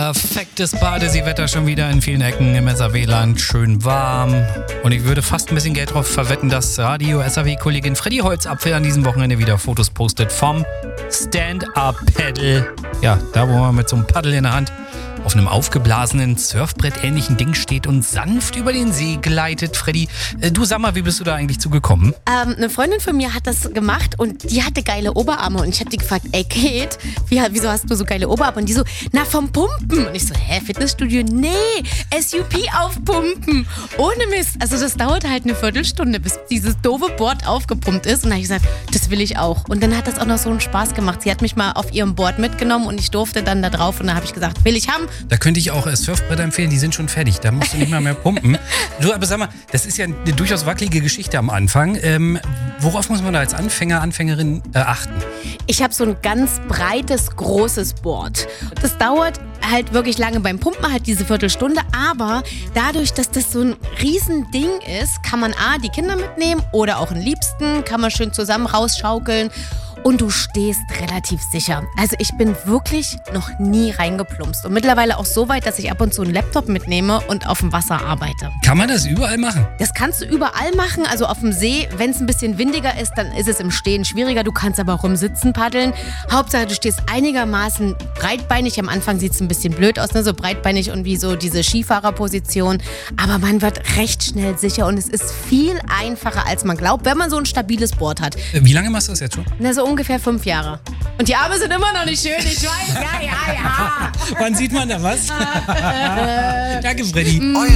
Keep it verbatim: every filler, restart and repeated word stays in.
Perfektes Badeseewetter schon wieder in vielen Ecken im S A W-Land. Schön warm. Und ich würde fast ein bisschen Geld drauf verwetten, dass Radio-S A W-Kollegin Freddy Holzapfel an diesem Wochenende wieder Fotos postet vom Stand-Up-Paddle. Ja, da wo man mit so einem Paddel in der Hand auf einem aufgeblasenen Surfbrett-ähnlichen Ding steht und sanft über den See gleitet. Freddy, äh, du sag mal, wie bist du da eigentlich zugekommen? Ähm, eine Freundin von mir hat das gemacht und die hatte geile Oberarme und ich habe die gefragt, ey Kate, wie, wieso hast du so geile Oberarme? Und die so, na vom Pumpen. Und ich so, hä, Fitnessstudio? Nee, S U P aufpumpen. Ohne Mist. Also das dauert halt eine Viertelstunde, bis dieses doofe Board aufgepumpt ist. Und dann habe ich gesagt, das will ich auch. Und dann hat das auch noch so einen Spaß gemacht. Sie hat mich mal auf ihrem Board mitgenommen und ich durfte dann da drauf und dann habe ich gesagt, will ich haben. Da könnte ich auch Surfbretter empfehlen, die sind schon fertig. Da musst du nicht mal mehr pumpen. Du, aber sag mal, das ist ja eine durchaus wackelige Geschichte am Anfang. Ähm, worauf muss man da als Anfänger, Anfängerin äh, achten? Ich habe so ein ganz breites, großes Board. Das dauert halt wirklich lange beim Pumpen, halt diese Viertelstunde. Aber dadurch, dass das so ein Riesending ist, kann man A, die Kinder mitnehmen oder auch einen Liebsten, kann man schön zusammen rausschaukeln. Und du stehst relativ sicher. Also ich bin wirklich noch nie reingeplumpst. Und mittlerweile auch so weit, dass ich ab und zu einen Laptop mitnehme und auf dem Wasser arbeite. Kann man das überall machen? Das kannst du überall machen. Also auf dem See, wenn es ein bisschen windiger ist, dann ist es im Stehen schwieriger. Du kannst aber auch im Sitzen paddeln. Hauptsache, du stehst einigermaßen breitbeinig. Am Anfang sieht es ein bisschen blöd aus, ne? So breitbeinig und wie so diese Skifahrerposition. Aber man wird recht schnell sicher und es ist viel einfacher, als man glaubt, wenn man so ein stabiles Board hat. Wie lange machst du das jetzt schon? Na, so ungefähr fünf Jahre. Und die Arme sind immer noch nicht schön, ich weiß. Ja, ja, ja. Wann sieht man da was? Danke, Freddy.